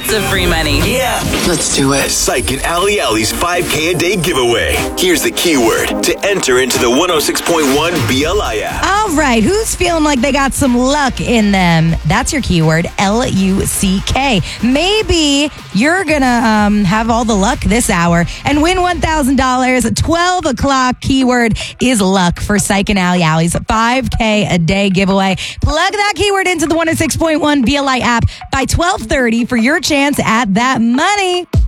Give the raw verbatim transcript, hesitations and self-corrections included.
lots of free money. Yeah. Let's do it. Psych and Ali Ali's five K a day giveaway. Here's the keyword to enter into the one oh six point one B L I app. All right, who's feeling like they got some luck in them? That's your keyword, L U C K. Maybe you're going to um, have all the luck this hour and win one thousand dollars. twelve o'clock keyword is luck for Psych and Ali Ali's five K a day giveaway. Plug that keyword into the one oh six point one B L I app by twelve thirty for your chance at that money.